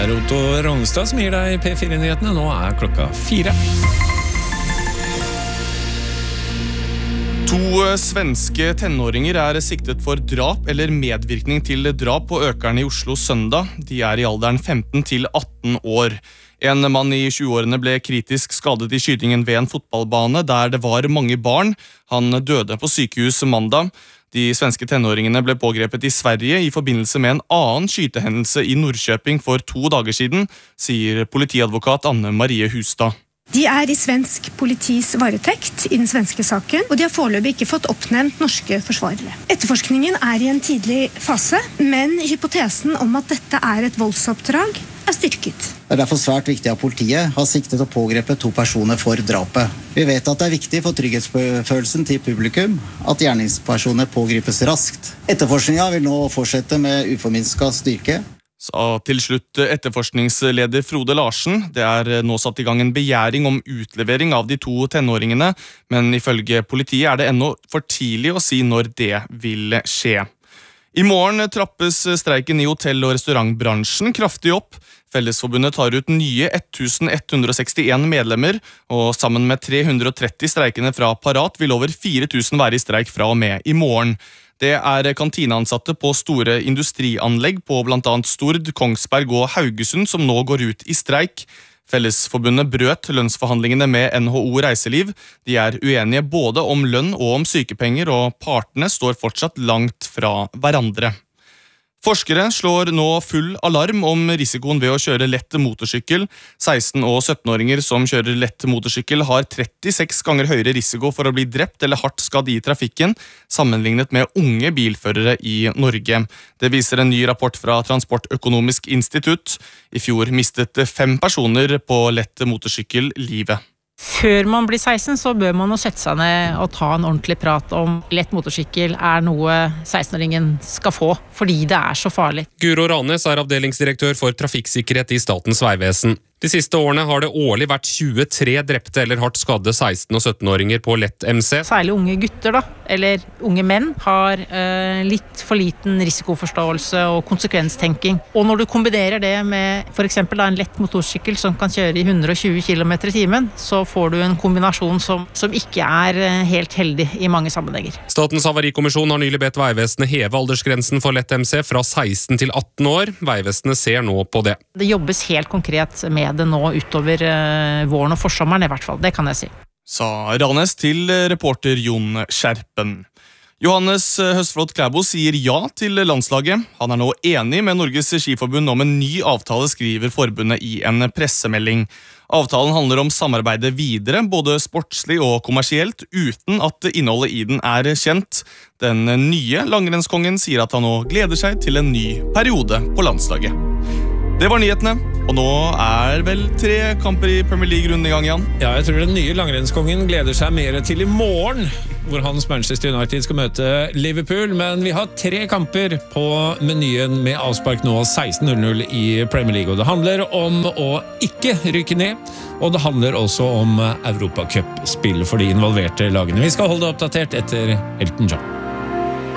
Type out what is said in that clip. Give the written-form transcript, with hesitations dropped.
Otto Rognstad som gir deg P4-nyhetene. Nå klokka 4. To svenske tenåringer siktet for drap eller medvirkning til drap på Økeren i Oslo søndag. De i alderen 15 til 18 år. En mann i 20-årene ble kritisk skadet i skytingen ved en fotballbane der det var mange barn. Han døde på sykehus mandag. De svenske tenåringene ble pågrepet i Sverige i forbindelse med en annen skytehendelse i Norrköping for 2 dager siden, sier politiadvokat Anne Marie Hustad. De i svensk politis varetekt i den svenske saken, og de har foreløpig ikke fått oppnevnt norske forsvarere. Etterforskningen i en tidlig fase, men hypotesen om at dette et voldsoppdrag styrket. Det derfor svært viktig at politiet har siktet å pågrepe 2 personer for drapet. Vi vet at det viktig for trygghetsfølelsen til publikum at gjerningspersoner pågripes raskt. Etterforskningen vil nå fortsette med uforminsket styrke. Så til slutt etterforskningsleder Frode Larsen. Det nå satt i gang en begjæring om utlevering av de 2 tenåringene, men ifølge politiet det ennå for tidlig å si når det vil skje. I morgen trappes streiken i hotell- og restaurantbransjen kraftig opp. Fellesforbundet tar ut nye 1161 medlemmer, og sammen med 330 streikende fra Parat vil over 4000 være i streik fra og med i morgen. Det kantineansatte på store industrianlegg på blant annet Stord, Kongsberg og Haugesund som nå går ut i streik. Fellesforbundet brøt lønnsforhandlingene med NHO Reiseliv. De uenige både om lønn og om sykepenger, og partene står fortsatt langt fra hverandre. Forskere slår nå full alarm om risikoen ved å kjøre lett motorsykkel. 16- og 17-åringer som kjører lett motorsykkel har 36 ganger høyere risiko for å bli drept eller hardt skadd i trafikken, sammenlignet med unge bilførere i Norge. Det viser en ny rapport fra Transportøkonomisk institutt. I fjor mistet 5 personer på lett motorsykkel livet. Før man blir 16 så bør man jo sette seg ned og ta en ordentlig prat om lett motorsykkel noe 16-åringen skal få, fordi det så farlig. Guro Ranes avdelingsdirektør for trafikksikkerhet i Statens Vegvesen. De siste årene har det årlig vært 23 drepte eller hardt skadde 16- og 17-åringer på lett MC. Særlig unge gutter eller unge menn har litt for liten risikoforståelse og konsekvenstenking. Og når du kombinerer det med for eksempel en lett motorsykkel som kan kjøre i 120 km i timen, så får du en kombinasjon som ikke helt heldig i mange sammenhenger. Statens havarikommisjon har nylig bedt Vegvesenet heve aldersgrensen for lett MC fra 16 til 18 år. Vegvesenet ser nå på det. Det jobbes helt konkret med det nå utover våren og forsommeren i hvert fall, det kan jeg si. Sa Ranes til reporter Jon Skjerpen. Johannes Høstflot Klæbo sier ja til landslaget. Han nå enig med Norges Skiforbund om en ny avtale, skriver forbundet i en pressemelding. Avtalen handler om samarbeidet videre, både sportslig og kommersielt, uten at innholdet i den kjent. Den nye langrennskongen sier at han nå gleder seg til en ny periode på landslaget. Det var nyhetene, og nå vel 3 kamper i Premier League rundt i gang, Jan. Ja, jeg tror den nye langrennskongen gleder seg mer til i morgen, hvor hans Manchester United skal møte Liverpool, men vi har 3 kamper på menyen med avspark nå 16:00 i Premier League, og det handler om å ikke rykke ned, og det handler også om Europacup-spill for de involverte lagene. Vi skal holde det oppdatert etter Elton John.